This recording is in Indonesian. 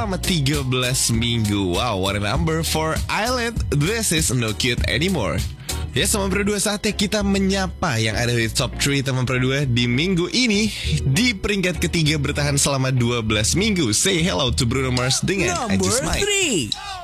selama 13 minggu. Wow, what a number for Island. This is no cute anymore. Ya, teman Pro 2, saatnya kita menyapa yang ada di top 3 teman Pro 2 di minggu ini. Di peringkat ketiga bertahan selama 12 minggu. Say hello to Bruno Mars dengan I Number Just Might. 3.